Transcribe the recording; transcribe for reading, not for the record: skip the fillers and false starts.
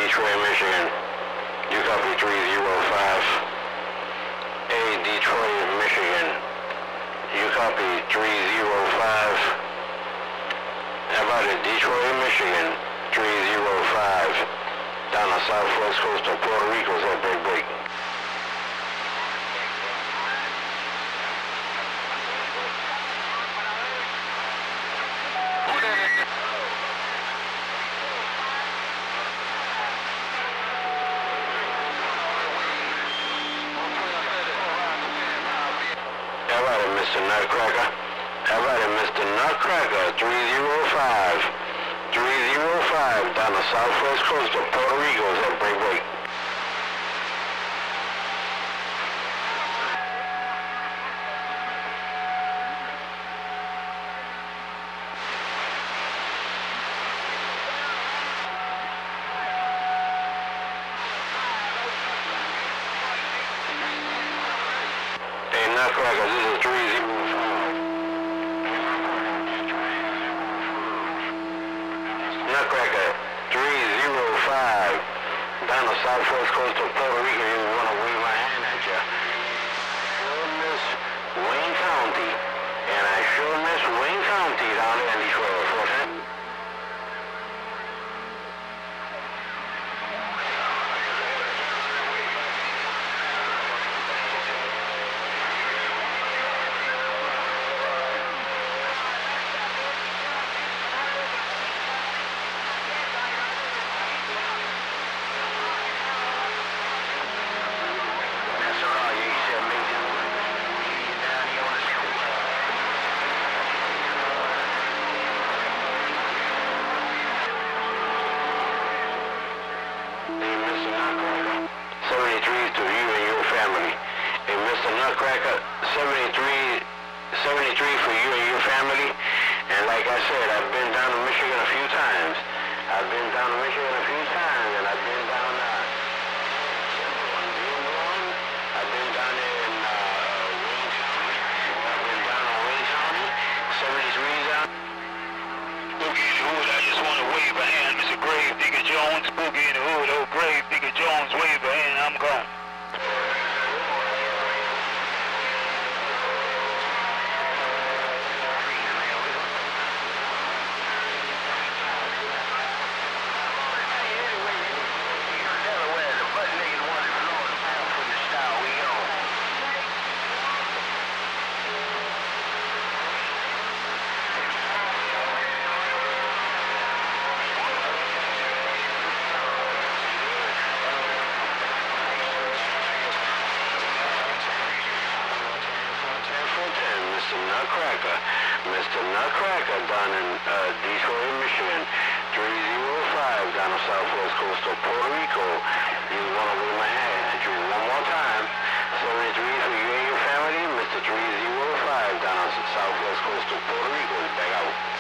Detroit, Michigan. You copy 305. A, Detroit, Michigan. You copy 305. How about it? Detroit, Michigan. 305. Down the southwest coast of Puerto Rico is at break. How about it, Mr. Nutcracker? How about it, Mr. Nutcracker? 305. 305 down the southwest coast of Puerto Rico is at break. Hey, Nutcracker, this is 305. Nutcracker, 305. Down the southwest coast of Puerto Rico, you want to wave my hand at you. Sure miss Wayne County, and I sure miss Wayne County down there in Detroit, unfortunately. Nutcracker, 73 for you and your family. And like I said, I've been down to Michigan a few times. I've been down to Michigan a few times, and I've been down I've been down there in Wayne County. I've been down in Wayne County, 73 down. Boogie in the hood, I just want to wave a hand, Mr. Grave Digger Jones. Boogie in the hood, oh Grave Digger Jones, wave a hand, I'm gone. Mr. Nutcracker down in Detroit, Michigan, 305 down the southwest coast of Puerto Rico. You want to wave my hand at you one more time. 73 for you and your family, Mr. 305 down the southwest coast of Puerto Rico. Back out.